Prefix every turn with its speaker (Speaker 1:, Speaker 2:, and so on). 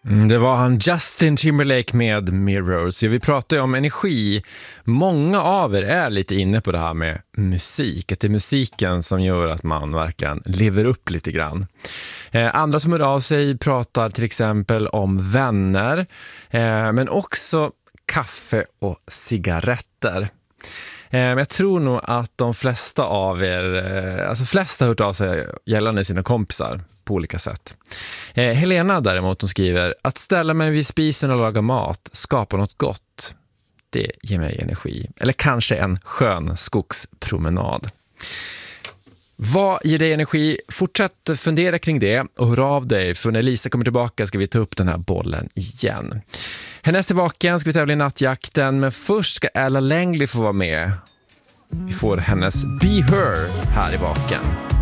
Speaker 1: Det var han Justin Timberlake med Mirrors. Vi pratar ju om energi. Många av er är lite inne på det här med musik. Att det är musiken som gör att man verkligen lever upp lite grann. Andra som hör av sig pratar till exempel om vänner. Men också kaffe och cigaretter. Jag tror nog att de flesta av er, flesta har hört av sig gällande sina kompisar på olika sätt. Helena däremot, hon skriver: att ställa mig vid spisen och laga mat, skapa något gott, det ger mig energi. Eller kanske en skön skogspromenad. Vad ger dig energi? Fortsätt fundera kring det och hör av dig, för när Lisa kommer tillbaka ska vi ta upp den här bollen igen. Härnäst tillbaka ska vi tävla i nattjakten, men först ska Ella Langley få vara med. Vi får hennes Be Her här i baken.